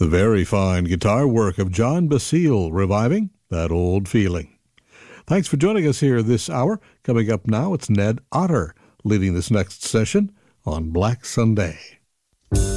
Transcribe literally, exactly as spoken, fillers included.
The very fine guitar work of John Basile reviving that old feeling. Thanks for joining us here this hour. Coming up now, it's Ned Otter leading this next session on Black Sunday.